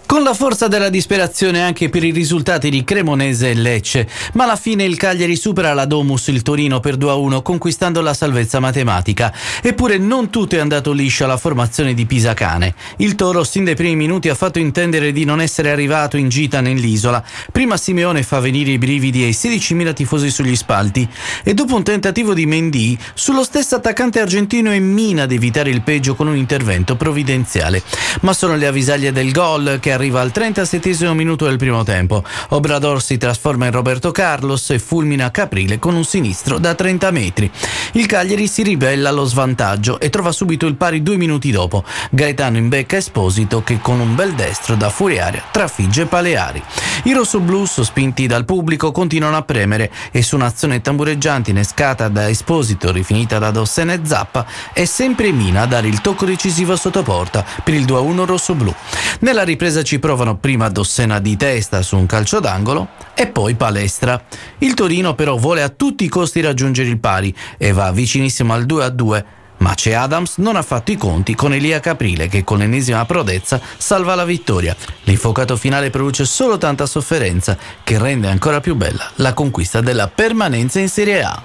Con la forza della disperazione anche per i risultati di Cremonese e Lecce, ma alla fine il Cagliari supera la Domus il Torino per 2-1 conquistando la salvezza matematica. Eppure non tutto è andato liscio alla formazione di Pisacane. Il Toro sin dai primi minuti ha fatto intendere di non essere arrivato in gita nell'isola. Prima Simeone fa venire i brividi ai 16.000 tifosi sugli spalti e dopo un tentativo di Mendy, sullo stesso attaccante argentino è mina ad evitare il peggio con un intervento provvidenziale. Ma sono le avvisaglie del gol che arriva al 37esimo minuto del primo tempo. Obrador si trasforma in Roberto Carlos e fulmina Caprile con un sinistro da 30 metri. Il Cagliari si ribella allo svantaggio e trova subito il pari 2 minuti dopo. Gaetano imbecca Esposito che con un bel destro da fuori area trafigge Paleari. I rossoblù, sospinti dal pubblico, continuano a premere e su un'azione tambureggiante innescata da Esposito rifinita da Dossena e Zappa è sempre Mina a dare il tocco decisivo sotto porta per il 2-1 rossoblù. Nella ripresa ci provano prima Dossena di testa su un calcio d'angolo e poi Palestra. Il Torino però vuole a tutti i costi raggiungere il pari e va vicinissimo al 2-2, ma c'è Adams non ha fatto i conti con Elia Caprile che con l'ennesima prodezza salva la vittoria. L'infuocato finale produce solo tanta sofferenza che rende ancora più bella la conquista della permanenza in Serie A.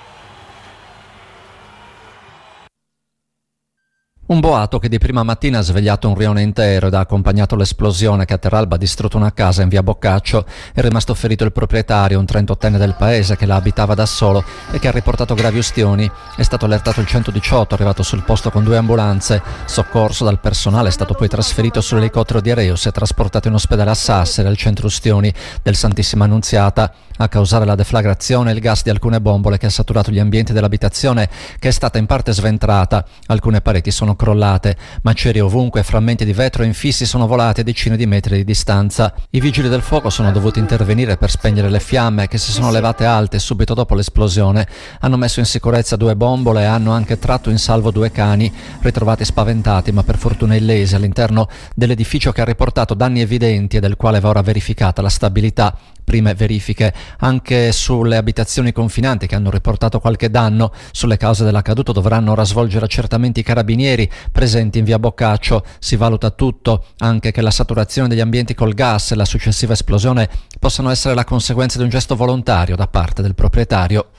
Un boato che di prima mattina ha svegliato un rione intero ed ha accompagnato l'esplosione che a Terralba ha distrutto una casa in via Boccaccio. È rimasto ferito il proprietario, un 38enne del paese che la abitava da solo e che ha riportato gravi ustioni. È stato allertato il 118, arrivato sul posto con 2 ambulanze. Soccorso dal personale, è stato poi trasferito sull'elicottero di Areus e trasportato in ospedale a Sassari, al centro ustioni del Santissima Annunziata. A causare la deflagrazione il gas di alcune bombole che ha saturato gli ambienti dell'abitazione, che è stata in parte sventrata. Alcune pareti sono crollate, macerie ovunque, frammenti di vetro infissi sono volati a decine di metri di distanza. I vigili del fuoco sono dovuti intervenire per spegnere le fiamme che si sono levate alte subito dopo l'esplosione. Hanno messo in sicurezza 2 bombole e hanno anche tratto in salvo 2 cani, ritrovati spaventati ma per fortuna illesi all'interno dell'edificio che ha riportato danni evidenti e del quale va ora verificata la stabilità. Prime verifiche anche sulle abitazioni confinanti che hanno riportato qualche danno. Sulle cause dell'accaduto dovranno ora svolgere accertamenti i carabinieri presenti in via Boccaccio. Si valuta tutto, anche che la saturazione degli ambienti col gas e la successiva esplosione possano essere la conseguenza di un gesto volontario da parte del proprietario.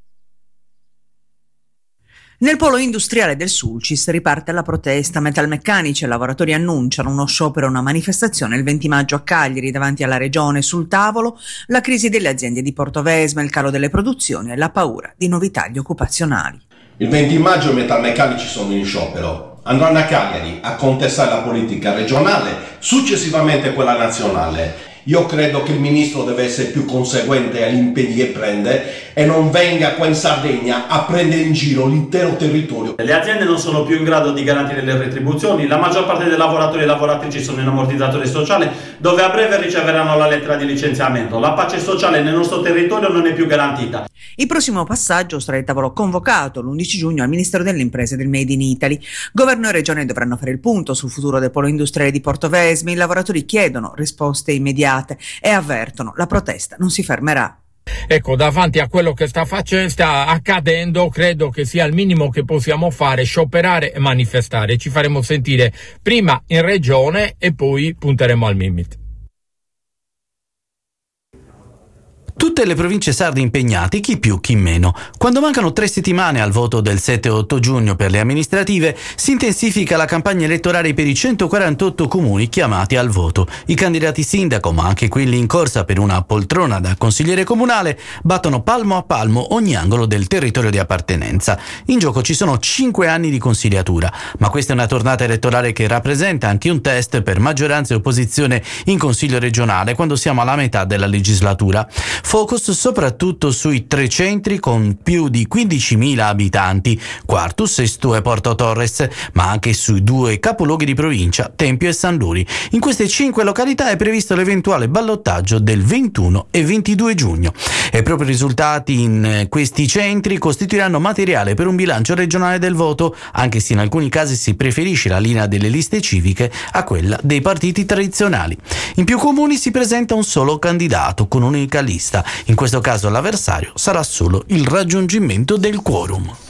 Nel polo industriale del Sulcis riparte la protesta. Metalmeccanici e lavoratori annunciano uno sciopero e una manifestazione il 20 maggio a Cagliari davanti alla regione. Sul tavolo la crisi delle aziende di Portovesme, il calo delle produzioni e la paura di nuovi tagli occupazionali. Il 20 maggio i metalmeccanici sono in sciopero. Andranno a Cagliari a contestare la politica regionale, successivamente quella nazionale. Io credo che il ministro deve essere più conseguente agli impegni che prende e non venga qua in Sardegna a prendere in giro l'intero territorio. Le aziende non sono più in grado di garantire le retribuzioni, la maggior parte dei lavoratori e lavoratrici sono in ammortizzatore sociale, dove a breve riceveranno la lettera di licenziamento. La pace sociale nel nostro territorio non è più garantita. Il prossimo passaggio sarà il tavolo convocato l'11 giugno al Ministero delle Imprese e del Made in Italy. Governo e Regione dovranno fare il punto sul futuro del polo industriale di Portovesme. I lavoratori chiedono risposte immediate e avvertono la protesta non si fermerà. Ecco, davanti a quello che sta accadendo, credo che sia il minimo che possiamo fare, scioperare e manifestare. Ci faremo sentire prima in regione e poi punteremo al Mimit. Tutte le province sarde impegnate, chi più chi meno. Quando mancano 3 settimane al voto del 7 e 8 giugno per le amministrative, si intensifica la campagna elettorale per i 148 comuni chiamati al voto. I candidati sindaco, ma anche quelli in corsa per una poltrona da consigliere comunale, battono palmo a palmo ogni angolo del territorio di appartenenza. In gioco ci sono 5 anni di consigliatura, ma questa è una tornata elettorale che rappresenta anche un test per maggioranza e opposizione in consiglio regionale quando siamo alla metà della legislatura. Focus soprattutto sui 3 centri con più di 15.000 abitanti, Quartus, Sesto e Porto Torres, ma anche sui 2 capoluoghi di provincia, Tempio e San Luri. In queste 5 località è previsto l'eventuale ballottaggio del 21 e 22 giugno. E proprio i risultati in questi centri costituiranno materiale per un bilancio regionale del voto, anche se in alcuni casi si preferisce la linea delle liste civiche a quella dei partiti tradizionali. In più comuni si presenta un solo candidato con un'unica lista. In questo caso l'avversario sarà solo il raggiungimento del quorum.